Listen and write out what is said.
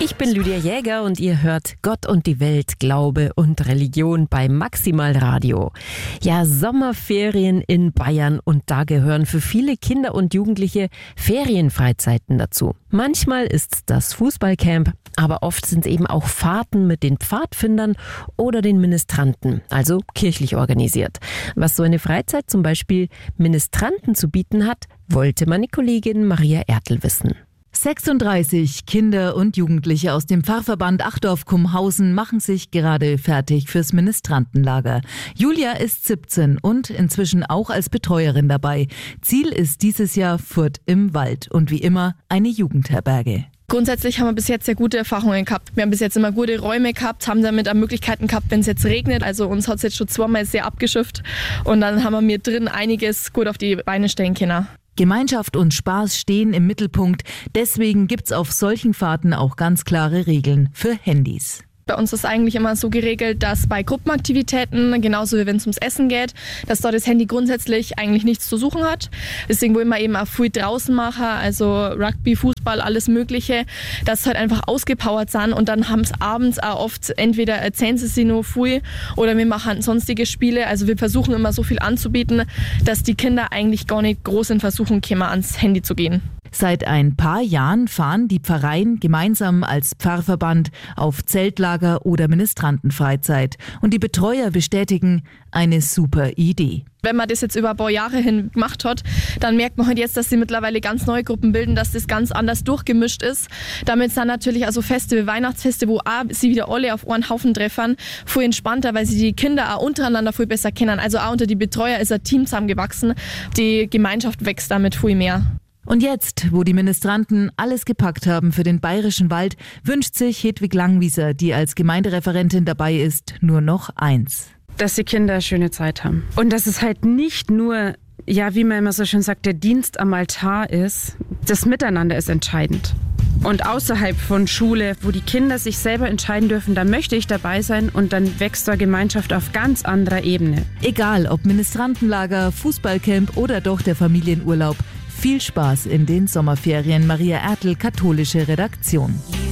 Ich bin Lydia Jäger und ihr hört Gott und die Welt, Glaube und Religion bei Maximal Radio. Ja, Sommerferien in Bayern und da gehören für viele Kinder und Jugendliche Ferienfreizeiten dazu. Manchmal ist das Fußballcamp, aber oft sind eben auch Fahrten mit den Pfadfindern oder den Ministranten, also kirchlich organisiert. Was so eine Freizeit zum Beispiel Ministranten zu bieten hat, wollte meine Kollegin Maria Ertl wissen. 36 Kinder und Jugendliche aus dem Pfarrverband Achdorf-Kumhausen machen sich gerade fertig fürs Ministrantenlager. Julia ist 17 und inzwischen auch als Betreuerin dabei. Ziel ist dieses Jahr Furt im Wald und wie immer eine Jugendherberge. Grundsätzlich haben wir bis jetzt sehr gute Erfahrungen gehabt. Wir haben bis jetzt immer gute Räume gehabt, haben damit auch Möglichkeiten gehabt, wenn es jetzt regnet. Also uns hat es jetzt schon zweimal sehr abgeschifft und dann haben wir mir drin einiges gut auf die Beine stellen können. Gemeinschaft und Spaß stehen im Mittelpunkt. Deswegen gibt's auf solchen Fahrten auch ganz klare Regeln für Handys. Bei uns ist eigentlich immer so geregelt, dass bei Gruppenaktivitäten, genauso wie wenn es ums Essen geht, dass dort das Handy grundsätzlich eigentlich nichts zu suchen hat. Deswegen wollen wir eben auch viel draußen machen, also Rugby, Fußball, alles Mögliche, dass sie halt einfach ausgepowert sind und dann haben es abends auch oft entweder erzählen sie sich noch viel oder wir machen sonstige Spiele. Also wir versuchen immer so viel anzubieten, dass die Kinder eigentlich gar nicht groß in Versuchung kommen, ans Handy zu gehen. Seit ein paar Jahren fahren die Pfarreien gemeinsam als Pfarrverband auf Zeltlager oder Ministrantenfreizeit. Und die Betreuer bestätigen, eine super Idee. Wenn man das jetzt über ein paar Jahre hin gemacht hat, dann merkt man halt jetzt, dass sie mittlerweile ganz neue Gruppen bilden, dass das ganz anders durchgemischt ist. Damit sind natürlich also Feste wie Weihnachtsfeste, wo auch sie wieder alle auf einen Haufen treffen, viel entspannter, weil sie die Kinder auch untereinander viel besser kennen. Also auch unter die Betreuer ist ein Team zusammengewachsen. Die Gemeinschaft wächst damit viel mehr. Und jetzt, wo die Ministranten alles gepackt haben für den Bayerischen Wald, wünscht sich Hedwig Langwieser, die als Gemeindereferentin dabei ist, nur noch eins. Dass die Kinder eine schöne Zeit haben. Und dass es halt nicht nur, ja, wie man immer so schön sagt, der Dienst am Altar ist. Das Miteinander ist entscheidend. Und außerhalb von Schule, wo die Kinder sich selber entscheiden dürfen, da möchte ich dabei sein und dann wächst da Gemeinschaft auf ganz anderer Ebene. Egal ob Ministrantenlager, Fußballcamp oder doch der Familienurlaub. Viel Spaß in den Sommerferien. Maria Ertl, katholische Redaktion.